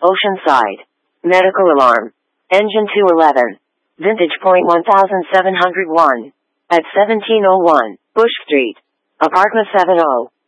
Oceanside. Medical alarm. Engine 211. Vintage point 1701. At 1701 Bush Street. Apartment 70.